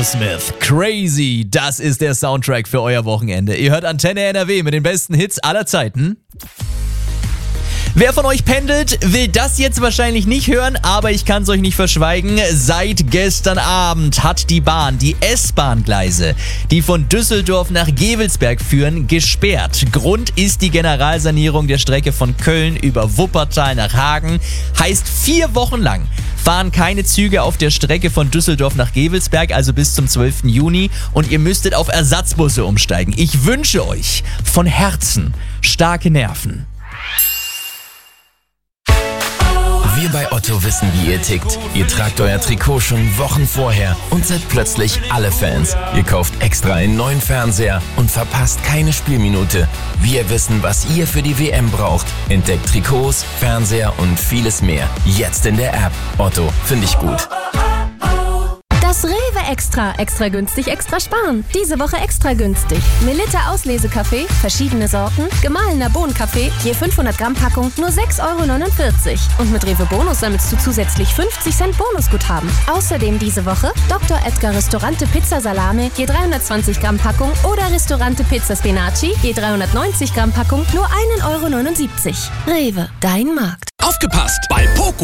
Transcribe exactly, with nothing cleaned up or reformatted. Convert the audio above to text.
Aerosmith, Crazy, das ist der Soundtrack für euer Wochenende. Ihr hört Antenne N R W mit den besten Hits aller Zeiten. Wer von euch pendelt, will das jetzt wahrscheinlich nicht hören, aber ich kann es euch nicht verschweigen. Seit gestern Abend hat die Bahn die S-Bahn-Gleise, die von Düsseldorf nach Gevelsberg führen, gesperrt. Grund ist die Generalsanierung der Strecke von Köln über Wuppertal nach Hagen. Heißt, vier Wochen lang fahren keine Züge auf der Strecke von Düsseldorf nach Gevelsberg, also bis zum zwölften Juni. Und ihr müsstet auf Ersatzbusse umsteigen. Ich wünsche euch von Herzen starke Nerven. Wir bei Otto wissen, wie ihr tickt. Ihr tragt euer Trikot schon Wochen vorher und seid plötzlich alle Fans. Ihr kauft extra einen neuen Fernseher und verpasst keine Spielminute. Wir wissen, was ihr für die W M braucht. Entdeckt Trikots, Fernseher und vieles mehr. Jetzt in der App. Otto, finde ich gut. Das Rewe Extra. Extra günstig, extra sparen. Diese Woche extra günstig. Melitta Auslesekaffee, verschiedene Sorten, gemahlener Bohnenkaffee, je fünfhundert Gramm Packung, nur sechs Euro neunundvierzig. Und mit Rewe Bonus sammelst du zusätzlich fünfzig Cent Bonusguthaben. Außerdem diese Woche Doktor Edgar Restaurante Pizza Salame, je dreihundertzwanzig Gramm Packung oder Restaurante Pizza Spinaci, je dreihundertneunzig Gramm Packung, nur ein Euro neunundsiebzig. Rewe, dein Markt. Aufgepasst! Bei Poco